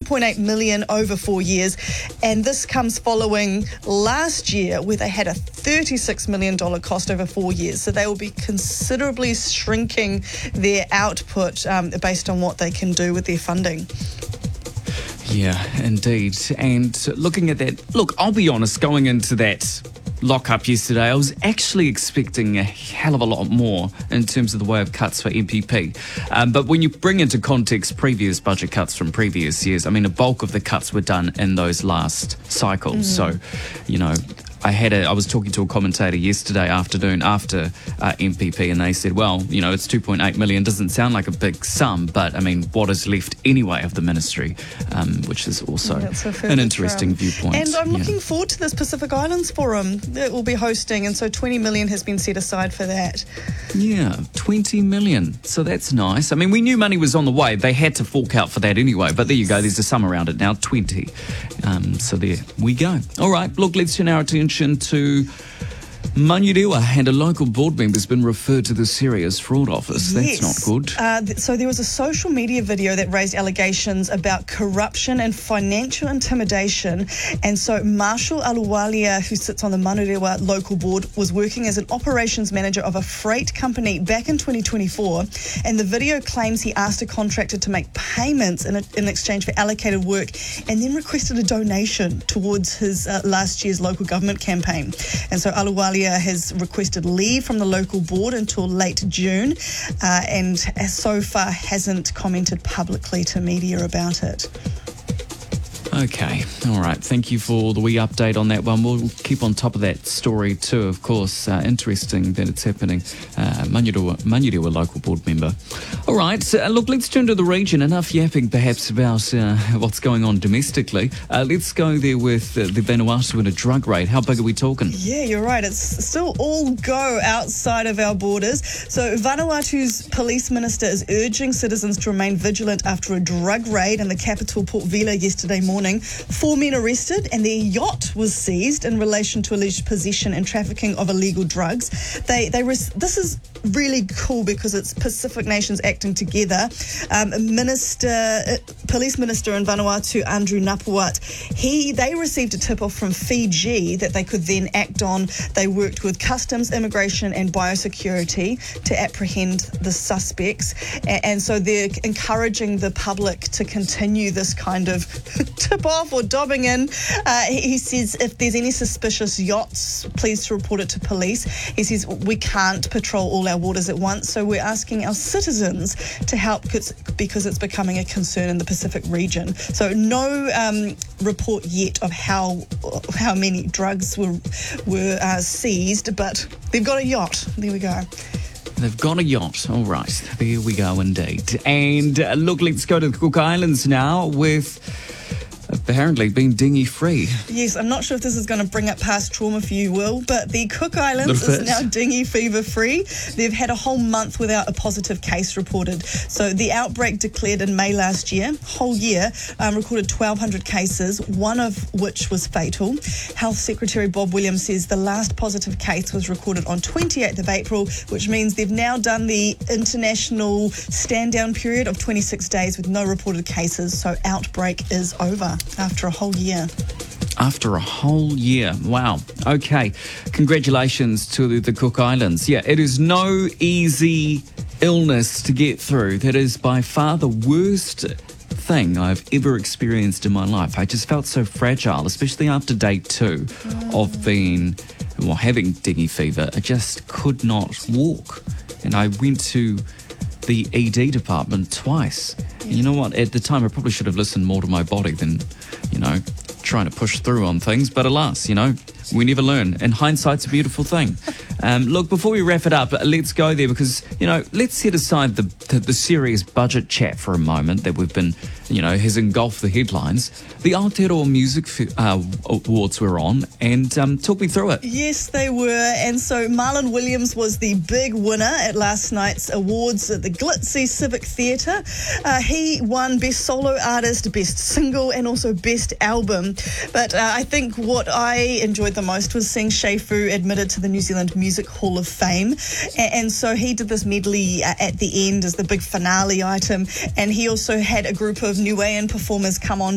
2.8 million over 4 years. And this comes following last year where they had a $36 million cost over 4 years. So they will be considerably shrinking their output based on what they can do with their funding. Yeah, indeed. And looking at that, look, I'll be honest, going into that lockup yesterday, I was actually expecting a hell of a lot more in terms of the way of cuts for MPP. But when you bring into context previous budget cuts from previous years, I mean, a bulk of the cuts were done in those last cycles. So, you know, I was talking to a commentator yesterday afternoon after MPP, and they said, well, you know, it's 2.8 million, doesn't sound like a big sum, but I mean, what is left anyway of the ministry, which is also an interesting viewpoint. And I'm looking forward to this Pacific Islands Forum that we'll be hosting, and so 20 million has been set aside for that. Yeah, 20 million. So that's nice. I mean, we knew money was on the way. They had to fork out for that anyway, but there you go. There's a sum around it now, 20. So there we go. All right, look, let's turn our attention to Manurewa, and a local board member has been referred to the Serious Fraud Office. That's not good. So there was a social media video that raised allegations about corruption and financial intimidation. And so Marshall Aluwalia, who sits on the Manurewa local board, was working as an operations manager of a freight company back in 2024. And the video claims he asked a contractor to make payments in exchange for allocated work, and then requested a donation towards his last year's local government campaign. And so Aluwalia has requested leave from the local board until late June, and so far hasn't commented publicly to media about it. Okay, all right. Thank you for the wee update on that one. We'll keep on top of that story too, of course. Interesting that it's happening. Manurewa local board member. All right, look, let's turn to the region. Enough yapping perhaps about what's going on domestically. Let's go there with the Vanuatu and a drug raid. How big are we talking? Yeah, you're right. It's still all go outside of our borders. So Vanuatu's police minister is urging citizens to remain vigilant after a drug raid in the capital Port Vila yesterday morning. 4 men arrested and their yacht was seized in relation to alleged possession and trafficking of illegal drugs. This is really cool because it's Pacific nations acting together. Police Minister in Vanuatu, Andrew Napuat, they received a tip-off from Fiji that they could then act on. They worked with Customs, Immigration and Biosecurity to apprehend the suspects. And so they're encouraging the public to continue this kind of tip-off or dobbing in. He says if there's any suspicious yachts, please to report it to police. He says we can't patrol all our waters at once, so we're asking our citizens to help because it's becoming a concern in the Pacific region. So no report yet of how many drugs were seized, but they've got a yacht. There we go. They've got a yacht. All right. There we go indeed. And look, let's go to the Cook Islands now with apparently being dinghy-free. Yes, I'm not sure if this is going to bring up past trauma for you, Will, but the Cook Islands is now dinghy fever-free. They've had a whole month without a positive case reported. So the outbreak declared in May last year, whole year, recorded 1,200 cases, one of which was fatal. Health Secretary Bob Williams says the last positive case was recorded on 28th of April, which means they've now done the international stand-down period of 26 days with no reported cases. So outbreak is over after a whole year. After a whole year. Wow. Okay. Congratulations to the Cook Islands. Yeah, it is no easy illness to get through. That is by far the worst thing I've ever experienced in my life. I just felt so fragile, especially after day 2 of having dengue fever. I just could not walk. And I went to the ED department twice. And you know what? At the time, I probably should have listened more to my body than, trying to push through on things. But alas, we never learn. And hindsight's a beautiful thing. Look, before we wrap it up, let's go there because, let's set aside the serious budget chat for a moment that we've been, has engulfed the headlines. The Aotearoa Music Awards were on, and talk me through it. Yes, they were. And so Marlon Williams was the big winner at last night's awards at the glitzy Civic Theatre. He won Best Solo Artist, Best Single, and also Best Album. But I think what I enjoyed the most was seeing Shea Fu admitted to the New Zealand Music Hall of Fame. And so he did this medley at the end as the big finale item. And he also had a group of Niuean performers come on